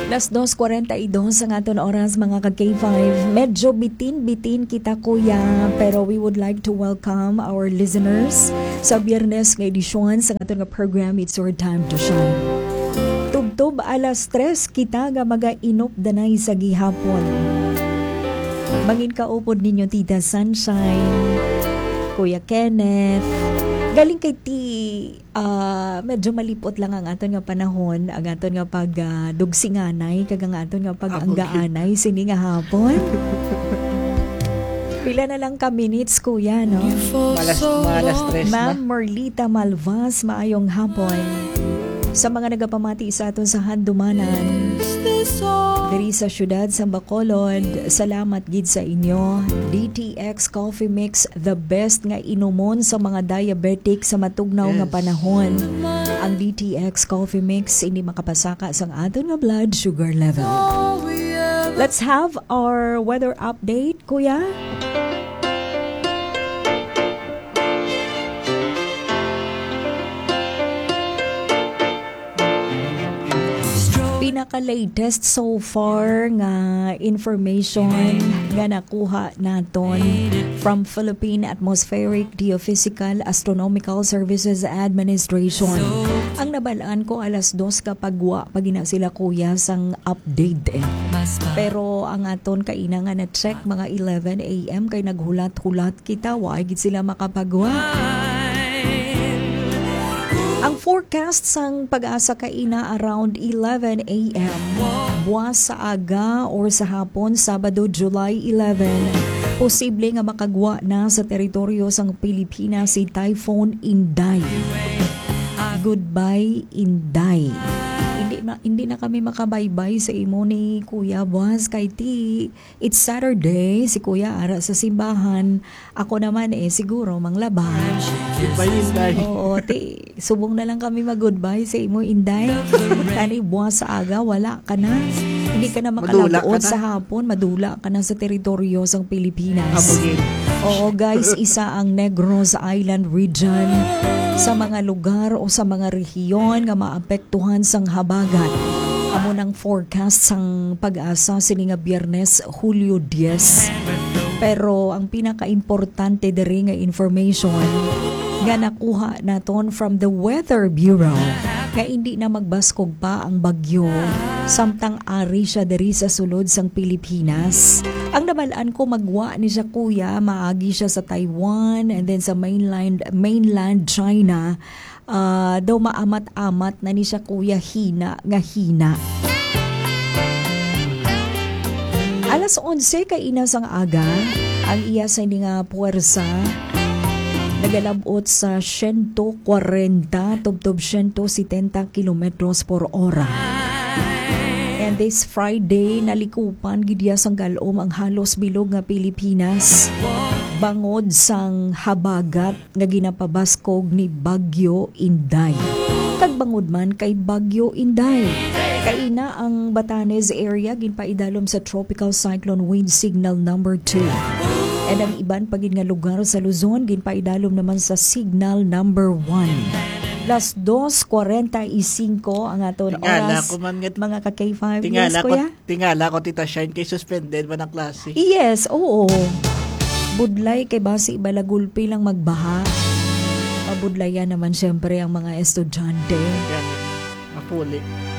Las 2:42 ang aton oras mga ka-K5. Medyo bitin-bitin kita kuya, pero we would like to welcome our listeners sa Biyernes nga edisyon sa aton nga program It's Your Time to Shine. Tubtob alas 3 kita nga mag-inop danay sa gihapon. Mangin kaupod ninyo Tita Sunshine, Kuya Kenneth. Galing kay medyo malipot lang ang aton nga panahon, ang aton nga dugsinganay, kag ang aton nga pag-anggaanay sini nga hapon. Pila na lang ka minutes kuya, no? Malas tres na. Ma'am Merlita Malvas, maayong hapon. Sa mga nagapamati sa aton sa handumanan, diri sa syudad sa Bacolod, salamat gid sa inyo. DTX Coffee Mix, the best nga inumon sa mga diabetic sa matugnaw nga panahon. Ang DTX Coffee Mix hindi makapasaka sa aton nga blood sugar level. Let's have our weather update, kuya. Pinaka-latest so far nga information nga nakuha naton from Philippine Atmospheric Geophysical Astronomical Services Administration. Ang nabalaan ko alas 2 kapagwa pagina sila kuya sang update Pero ang aton kaina nga na-check mga 11 AM kay naghulat-hulat kita wa gid sila makapagwa. Ang forecast sang pag-asa kaina around 11 AM. Buwas sa aga or sa hapon, Sabado, July 11. Posible nga makagwa na sa teritoryo sang Pilipinas si Typhoon Inday. Goodbye, Inday. Hindi na kami makabaybay sa imo ni Kuya Buwas kay it's Saturday, si Kuya ara sa simbahan. Ako naman siguro manglabas. Goodbye, Inday. Oo, subong na lang kami mag-goodbye sa imo, Inday. Tani Buwas sa aga, wala ka na. Hindi ka na makalabuot sa hapon, madula ka na sa teritoryo sang Pilipinas. Habugin. Oo guys, isa ang Negros Island region sa mga lugar o sa mga rehiyon nga maapektuhan sang habagat. Amo ng forecast sang pag-asa sini nga Biyernes, Hulyo 10. Pero ang pinaka-importante diri nga information nga nakuha naton from the Weather Bureau nga hindi na magbaskog pa ang bagyo samtang ari siya diri sa sulod sang Pilipinas. Ang nabalaan ko magwa ni siya kuya, maagi siya sa Taiwan and then sa mainland China. Daw maamat-amat na ni siya kuya hina. Alas 11 kay ina sang aga, ang iya sa nga puwersa nagalabot sa 140 tubtob 170 kilometros por hora. And this Friday nalikupan gidya sang galom ang halos bilog nga Pilipinas bangod sang habagat nga ginapabaskog ni Bagyo Inday. Tagbangod man kay Bagyo Inday. Kaina ang Batanes area ginpaidalom sa tropical cyclone wind signal number 2. And ang iban pagid nga lugar sa Luzon ginpaidalom naman sa signal number 1. Las 2:45 ang aton oras. Mga ka-K5. Tingala ko Tita Shine kay suspended man ang klase. Yes, oo. Budlay kay basi balagulpi lang magbaha. Mabudlayan naman syempre ang mga estudyante. Mapuli.